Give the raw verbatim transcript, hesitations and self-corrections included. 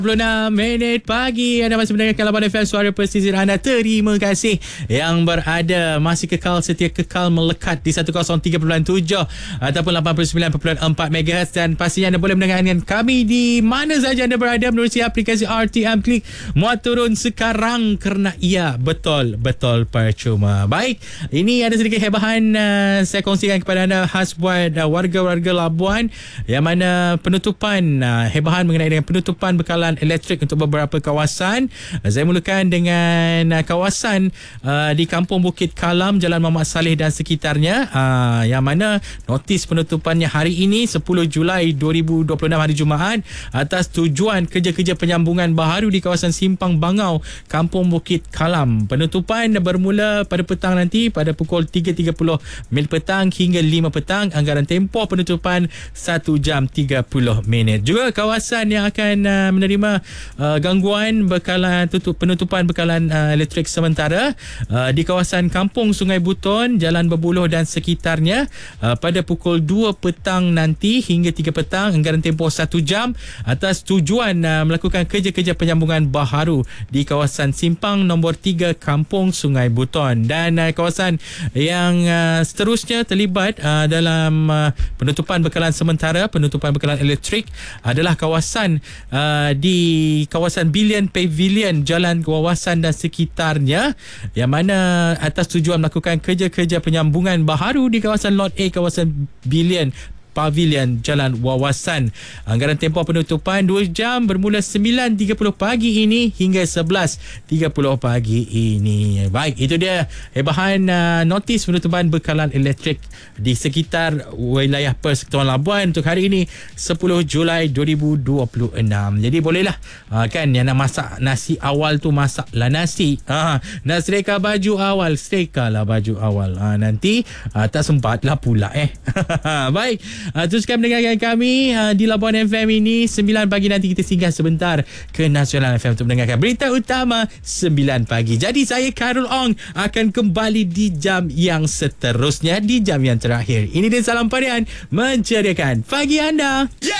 dua puluh enam minit pagi. Anda masih mendengarkan Lapan F M, suara pesisir anda. Terima kasih yang berada, masih kekal setia, kekal melekat di seratus tiga puluh tujuh ataupun lapan puluh sembilan perpuluhan empat megahertz. Dan pastinya anda boleh mendengarkan kami di mana saja anda berada menerusi aplikasi R T M Klik. Muat turun sekarang kerana ia betul-betul percuma. Baik, ini ada sedikit hebahan uh, saya kongsikan kepada anda khas buat uh, warga-warga Labuan, yang mana penutupan uh, hebahan mengenai dengan penutupan bekalan elektrik untuk beberapa kawasan. Saya mulakan dengan uh, kawasan uh, di Kampung Bukit Kalam, Jalan Muhammad Saleh dan sekitarnya, uh, yang mana notis penutupannya hari ini sepuluh Julai dua ribu dua puluh enam, hari Jumaat, atas tujuan kerja-kerja penyambungan baharu di kawasan Simpang Bangau, Kampung Bukit Kalam. Penutupan bermula pada petang nanti pada pukul tiga tiga puluh minit petang hingga lima petang. Anggaran tempoh penutupan satu jam tiga puluh minit. Juga kawasan yang akan uh, menerima Uh, gangguan bekalan tutup penutupan bekalan uh, elektrik sementara uh, di kawasan Kampung Sungai Buton, Jalan Berbuluh dan sekitarnya uh, pada pukul dua petang nanti hingga tiga petang. Anggaran tempoh satu jam atas tujuan uh, melakukan kerja-kerja penyambungan baharu di kawasan Simpang nombor tiga, Kampung Sungai Buton. Dan uh, kawasan yang uh, seterusnya terlibat uh, dalam uh, penutupan bekalan sementara, penutupan bekalan elektrik adalah kawasan uh, di kawasan Billion Pavilion, Jalan Kawasan dan sekitarnya, yang mana atas tujuan melakukan kerja-kerja penyambungan baharu di kawasan Lot A, kawasan Billion Pavilion, Jalan Wawasan. Anggaran tempoh penutupan dua jam bermula sembilan tiga puluh pagi ini hingga sebelas tiga puluh pagi ini. Baik, itu dia hebahan uh, notis penutupan bekalan elektrik di sekitar wilayah Persekutuan Labuan untuk hari ini sepuluh Julai dua ribu dua puluh enam. Jadi bolehlah uh, kan yang nak masak nasi awal tu, masaklah nasi. Ha, nak setrika baju awal, setrikalah baju awal. Ha, nanti uh, tak sempatlah pula eh. Baik. Uh, teruskan mendengarkan kami uh, di Labuan F M ini. Sembilan pagi nanti kita singgah sebentar ke Nasional F M untuk mendengarkan berita utama sembilan pagi. Jadi saya Khairul Ong akan kembali di jam yang seterusnya, di jam yang terakhir. Ini dia Salam Parian menceriakan pagi anda. Yeah!